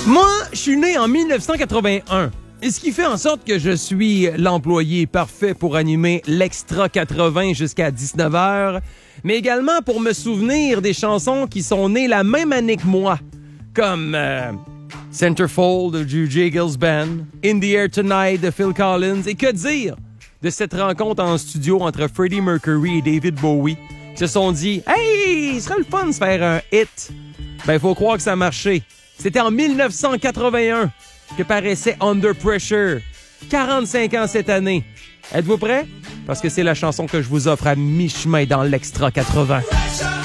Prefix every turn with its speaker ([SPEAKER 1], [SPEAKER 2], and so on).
[SPEAKER 1] Moi, je suis né en 1981. Et ce qui fait en sorte que je suis l'employé parfait pour animer l'Extra 80 jusqu'à 19h, mais également pour me souvenir des chansons qui sont nées la même année que moi, comme Centerfold du J. Gills Band, In the Air Tonight de Phil Collins, et que dire de cette rencontre en studio entre Freddie Mercury et David Bowie, qui se sont dit « Hey, il serait le fun de se faire un hit ». Ben, faut croire que ça a marché. C'était en 1981 que paraissait Under Pressure. 45 ans cette année. Êtes-vous prêts? Parce que c'est la chanson que je vous offre à mi-chemin dans l'Extra 80.